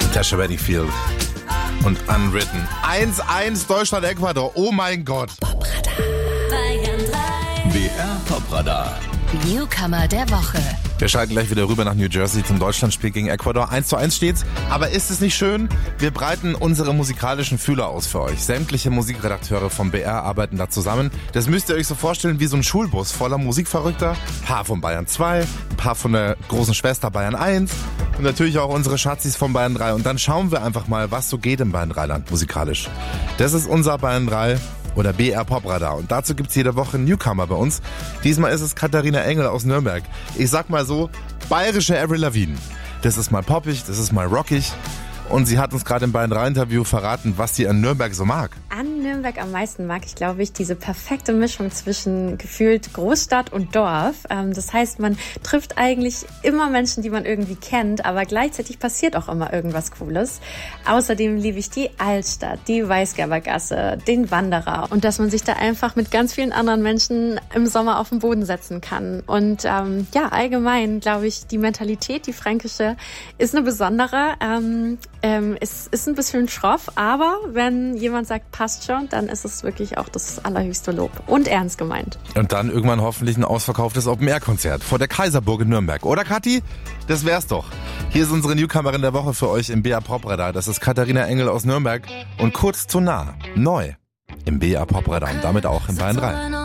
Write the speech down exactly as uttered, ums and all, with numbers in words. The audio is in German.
Tasha Bedingfield und Unwritten. eins eins Deutschland-Ecuador. Oh mein Gott. B R Popradar. Newcomer der Woche. Wir schalten gleich wieder rüber nach New Jersey zum Deutschlandspiel gegen Ecuador. eins zu eins steht's. Aber ist es nicht schön? Wir breiten unsere musikalischen Fühler aus für euch. Sämtliche Musikredakteure vom B R arbeiten da zusammen. Das müsst ihr euch so vorstellen wie so ein Schulbus voller Musikverrückter. Ein paar von Bayern zwei, ein paar von der großen Schwester Bayern eins und natürlich auch unsere Schatzis von Bayern drei. Und dann schauen wir einfach mal, was so geht im Bayern drei Land musikalisch. Das ist unser Bayern drei oder B R Popradar. Und dazu gibt's jede Woche einen Newcomer bei uns. Diesmal ist es Katharina Engel aus Nürnberg. Ich sag mal so, bayerische Avril Lavigne. Das ist mal poppig, das ist mal rockig. Und sie hat uns gerade im Bayern drei Interview verraten, was sie an Nürnberg so mag. An Nürnberg am meisten mag ich, glaube ich, diese perfekte Mischung zwischen gefühlt Großstadt und Dorf. Ähm, das heißt, man trifft eigentlich immer Menschen, die man irgendwie kennt, aber gleichzeitig passiert auch immer irgendwas Cooles. Außerdem liebe ich die Altstadt, die Weißgerbergasse, den Wanderer und dass man sich da einfach mit ganz vielen anderen Menschen im Sommer auf den Boden setzen kann. Und ähm, ja, allgemein, glaube ich, die Mentalität, die fränkische, ist eine besondere. Ähm, Ähm, es ist ein bisschen schroff, aber wenn jemand sagt, passt schon, dann ist es wirklich auch das allerhöchste Lob und ernst gemeint. Und dann irgendwann hoffentlich ein ausverkauftes Open-Air-Konzert vor der Kaiserburg in Nürnberg. Oder, Kathi? Das wär's doch. Hier ist unsere Newcomerin der Woche für euch im B R Popradar. Das ist Katharina Engel aus Nürnberg und kurz zu nah, neu im B R Popradar und damit auch im Bayern drei.